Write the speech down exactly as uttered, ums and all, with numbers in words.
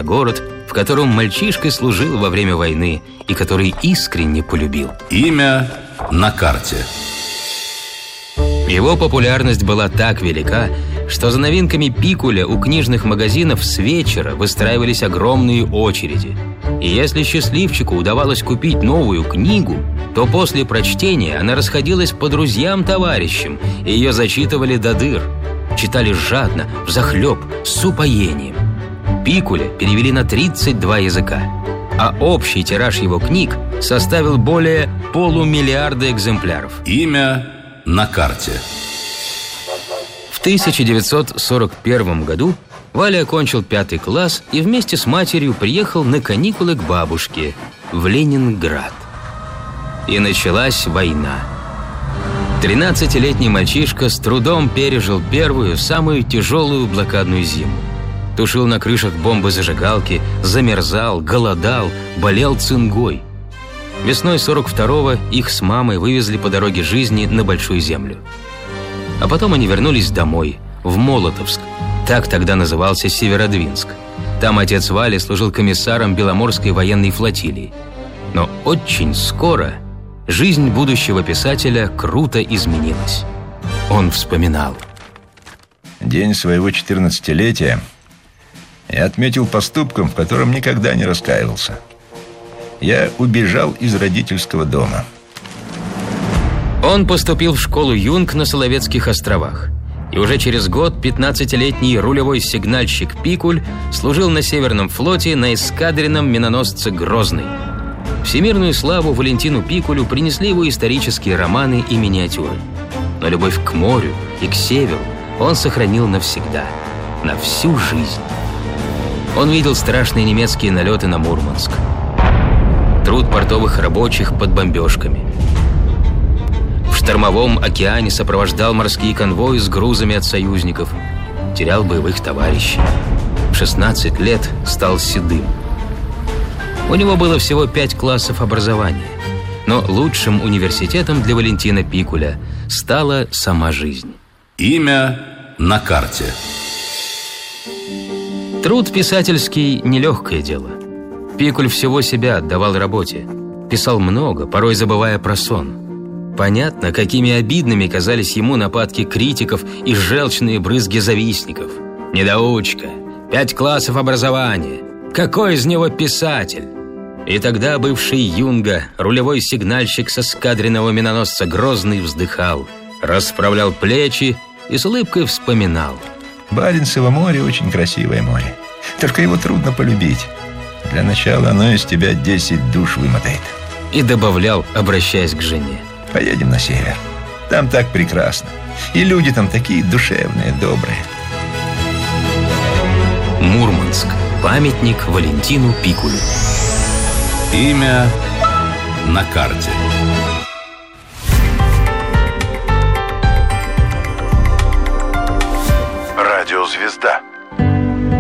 город, в котором мальчишка служил во время войны и который искренне полюбил. Имя на карте. Его популярность была так велика, что за новинками Пикуля у книжных магазинов с вечера выстраивались огромные очереди. И если счастливчику удавалось купить новую книгу, то после прочтения она расходилась по друзьям-товарищам, и ее зачитывали до дыр. Читали жадно, взахлеб, с упоением. Пикуля перевели на тридцать два языка, а общий тираж его книг составил более полумиллиарда экземпляров. Имя на карте. В тысяча девятьсот сорок первом году Валя окончил пятый класс и вместе с матерью приехал на каникулы к бабушке в Ленинград. И началась война. Тринадцатилетний мальчишка с трудом пережил первую, самую тяжелую блокадную зиму. Тушил на крышах бомбы-зажигалки, замерзал, голодал, болел цингой. Весной сорок второго их с мамой вывезли по дороге жизни на Большую Землю. А потом они вернулись домой, в Молотовск. Так тогда назывался Северодвинск. Там отец Вали служил комиссаром Беломорской военной флотилии. Но очень скоро жизнь будущего писателя круто изменилась. Он вспоминал. День своего четырнадцатилетия я отметил поступком, в котором никогда не раскаивался. Я убежал из родительского дома. Он поступил в школу «Юнг» на Соловецких островах. И уже через год пятнадцатилетний рулевой сигнальщик Пикуль служил на Северном флоте на эскадренном миноносце «Грозный». Всемирную славу Валентину Пикулю принесли его исторические романы и миниатюры. Но любовь к морю и к северу он сохранил навсегда, на всю жизнь. Он видел страшные немецкие налеты на Мурманск, труд портовых рабочих под бомбежками. В штормовом океане сопровождал морские конвои с грузами от союзников. Терял боевых товарищей. В шестнадцать лет стал седым. У него было всего пять классов образования. Но лучшим университетом для Валентина Пикуля стала сама жизнь. Имя на карте. Труд писательский – нелегкое дело. Пикуль всего себя отдавал работе. Писал много, порой забывая про сон. Понятно, какими обидными казались ему нападки критиков и желчные брызги завистников. Недоучка, пять классов образования. Какой из него писатель? И тогда бывший Юнга, рулевой сигнальщик со эскадренного миноносца «Грозный» вздыхал, расправлял плечи и с улыбкой вспоминал. Баренцево море очень красивое море. Только его трудно полюбить. Для начала оно из тебя десять душ вымотает. И добавлял, обращаясь к жене. Поедем на север. Там так прекрасно. И люди там такие душевные, добрые. Мурманск. Памятник Валентину Пикулю. Имя на карте. Радиозвезда.